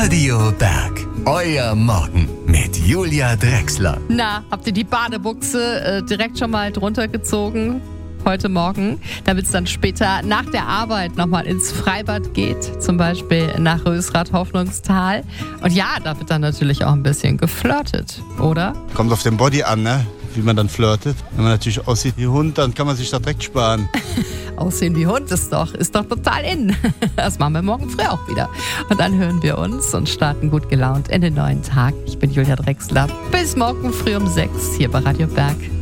Radio Berg. Euer Morgen mit Julia Drechsler. Na, habt ihr die Badebuchse direkt schon mal drunter gezogen? Heute Morgen, damit es dann später nach der Arbeit nochmal ins Freibad geht, zum Beispiel nach Rösrath-Hoffnungstal. Und ja, da wird dann natürlich auch ein bisschen geflirtet, oder? Kommt auf den Body an, ne? Wie man dann flirtet. Wenn man natürlich aussieht wie Hund, dann kann man sich da direkt sparen. Aussehen wie Hund ist doch total in. Das machen wir morgen früh auch wieder. Und dann hören wir uns und starten gut gelaunt in den neuen Tag. Ich bin Julia Drechsler. Bis morgen früh um 6 hier bei Radio Berg.